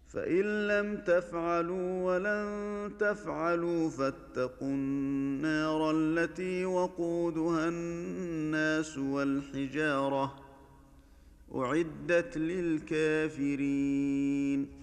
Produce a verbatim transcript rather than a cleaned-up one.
فإن لم تفعلوا ولن تفعلوا فاتقوا النار التي وقودها الناس والحجارة أعدت للكافرين